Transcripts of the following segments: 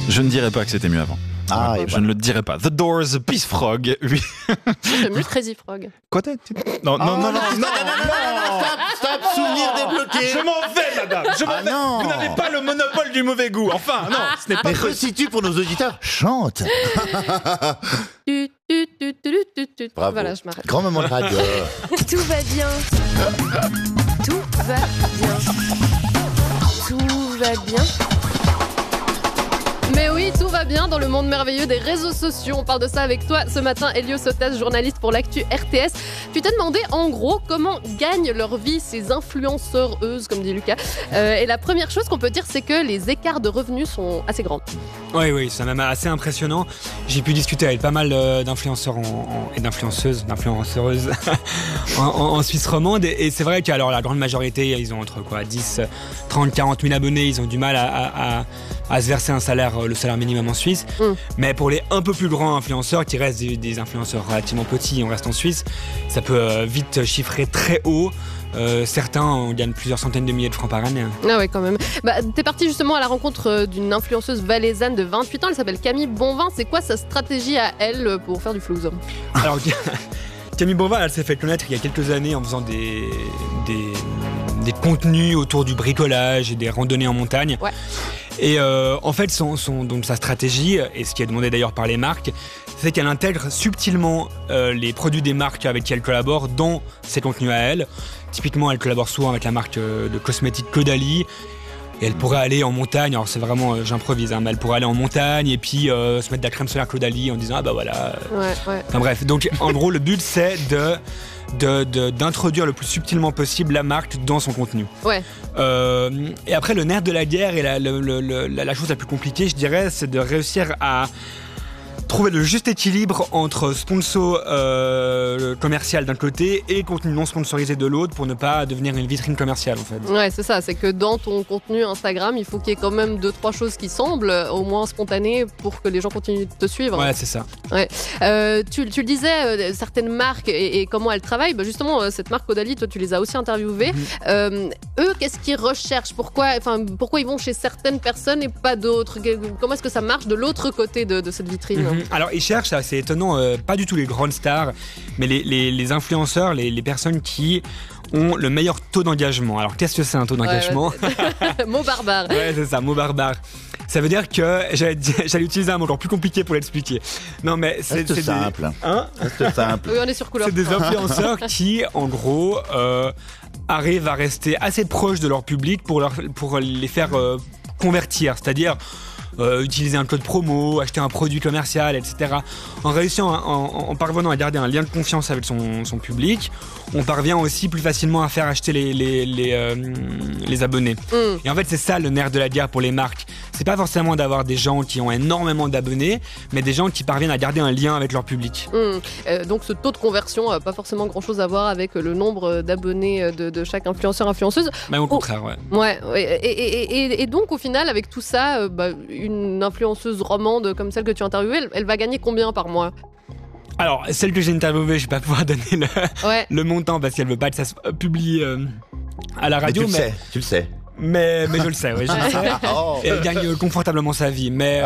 Je ne dirais pas que c'était mieux avant. Ah, et Je ne le dirais pas. The Doors, Peace Frog. Oui. J'aime mieux Crazy Frog. Quoi Non, Stop, souvenir débloqué. Je m'en vais, madame. Je m'en vais. non. Vous n'avez pas le monopole du mauvais goût. Enfin, non, ce n'est pas Mais possible. resitue pour nos auditeurs. Chante. Bravo. Voilà, je m'arrête. Grand moment de radio. Tout va bien. Tout va bien. Tout va bien. Mais oui, tout va bien dans le monde merveilleux des réseaux sociaux. On parle de ça avec toi ce matin, Elio Sotas, journaliste pour l'actu RTS. Tu t'es demandé en gros comment gagnent leur vie ces influenceuses, comme dit Lucas. Et la première chose qu'on peut dire, c'est que les écarts de revenus sont assez grands. Oui, c'est même assez impressionnant. J'ai pu discuter avec pas mal d'influenceurs et d'influenceuses en Suisse romande. Et c'est vrai qu'alors la grande majorité, ils ont entre 10, 30, 40 000 abonnés. Ils ont du mal à se verser un salaire, le salaire minimum en Suisse. Mais pour les un peu plus grands influenceurs, qui restent des influenceurs relativement petits, on reste en Suisse, ça peut vite chiffrer très haut. Certains gagnent plusieurs centaines de milliers de francs par année. Ah ouais, quand même. T'es parti justement à la rencontre d'une influenceuse valaisanne de 28 ans. Elle s'appelle Camille Bonvin. C'est quoi sa stratégie à elle pour faire du flouze? Alors, Camille Bonvin, elle s'est fait connaître il y a quelques années en faisant des contenus autour du bricolage et des randonnées en montagne. Ouais. Et en fait, donc sa stratégie, et ce qui est demandé d'ailleurs par les marques, c'est qu'elle intègre subtilement les produits des marques avec qui elle collabore dans ses contenus à elle. Typiquement, elle collabore souvent avec la marque de cosmétiques Caudalie. Et elle pourrait aller en montagne, alors c'est vraiment, j'improvise, mais elle pourrait aller en montagne et puis se mettre de la crème solaire Caudalie en disant voilà. Ouais. Enfin bref, donc en gros, le but c'est d'introduire le plus subtilement possible la marque dans son contenu. Ouais. Et après, le nerf de la guerre et la chose la plus compliquée, je dirais, c'est de réussir à trouver le juste équilibre entre sponsor commercial d'un côté et contenu non sponsorisé de l'autre pour ne pas devenir une vitrine commerciale en fait. Ouais, c'est ça, c'est que dans ton contenu Instagram, il faut qu'il y ait quand même 2-3 choses qui semblent au moins spontanées pour que les gens continuent de te suivre. Ouais, c'est ça. Ouais. Tu le disais, certaines marques et comment elles travaillent, justement, cette marque Caudalie, toi tu les as aussi interviewées. Eux, qu'est-ce qu'ils recherchent? Pourquoi ils vont chez certaines personnes et pas d'autres? Comment est-ce que ça marche de l'autre côté de cette vitrine? Alors ils cherchent, c'est étonnant, pas du tout les grandes stars, mais les influenceurs, les personnes qui ont le meilleur taux d'engagement. Alors qu'est-ce que c'est un taux d'engagement? Mot barbare. Ouais, c'est ça, mot barbare. Ça veut dire que j'allais utiliser un mot encore plus compliqué pour l'expliquer. Non mais c'est simple. C'est simple. Oui, on est sur couleur. C'est des influenceurs qui, en gros, arrivent à rester assez proches de leur public pour les faire convertir, c'est-à-dire utiliser un code promo, acheter un produit commercial, etc. En parvenant à garder un lien de confiance avec son public, on parvient aussi plus facilement à faire acheter les abonnés. Et en fait, c'est ça le nerf de la guerre pour les marques. C'est pas forcément d'avoir des gens qui ont énormément d'abonnés, mais des gens qui parviennent à garder un lien avec leur public. Donc ce taux de conversion n'a pas forcément grand-chose à voir avec le nombre d'abonnés de chaque influenceur-influenceuse. Même au contraire, ouais. Ouais. Et donc au final, avec tout ça, une influenceuse romande comme celle que tu as interviewée, elle va gagner combien par mois? Alors, celle que j'ai interviewée, je vais pas pouvoir donner le montant parce qu'elle veut pas que ça soit publié à la radio. Mais tu le sais. Mais je le sais, oui, je le sais. Et elle gagne confortablement sa vie. Mais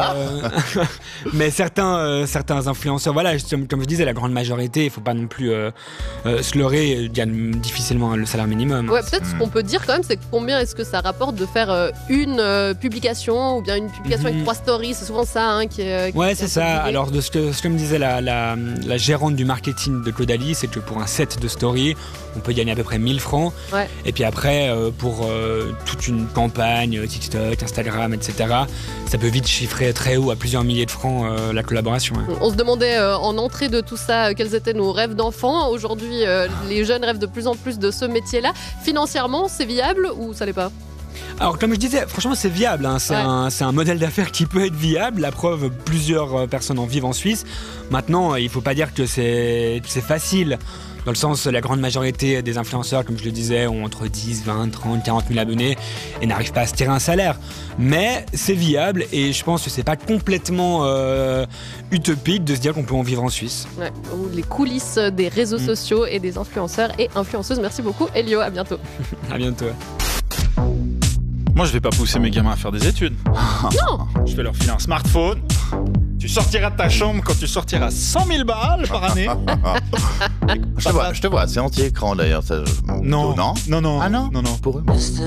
certains influenceurs, voilà, comme je disais, la grande majorité, il faut pas non plus se leurrer, gagnent difficilement le salaire minimum. Ouais, peut-être ce qu'on peut dire quand même, c'est combien est-ce que ça rapporte de faire une publication ou bien une publication avec 3 stories. C'est souvent ça qui est. Ouais, c'est ça. Alors, de ce que me disait la gérante du marketing de Caudalie, c'est que pour un set de stories, on peut gagner à peu près 1000 francs. Ouais. Et puis après, pour toute une campagne, TikTok, Instagram, etc., ça peut vite chiffrer très haut à plusieurs milliers de francs la collaboration. Ouais. On se demandait en entrée de tout ça quels étaient nos rêves d'enfants. Aujourd'hui, les jeunes rêvent de plus en plus de ce métier-là. Financièrement, c'est viable ou ça l'est pas? Alors comme je disais, franchement c'est viable, hein. C'est un modèle d'affaires qui peut être viable, la preuve, plusieurs personnes en vivent en Suisse. Maintenant, il faut pas dire que c'est facile, dans le sens la grande majorité des influenceurs, comme je le disais, ont entre 10, 20, 30, 40 000 abonnés et n'arrivent pas à se tirer un salaire. Mais c'est viable et je pense que c'est pas complètement utopique de se dire qu'on peut en vivre en Suisse. Ouais, les coulisses des réseaux sociaux et des influenceurs et influenceuses. Merci beaucoup Elio, à bientôt. À bientôt. Moi, je vais pas pousser mes gamins à faire des études. Non. Je vais leur filer un smartphone. Tu sortiras de ta chambre quand tu sortiras 100 000 balles par année. Je te vois, c'est anti-écran d'ailleurs. Ça... Non. Non. Non, non. Ah non Non, non. Pour eux.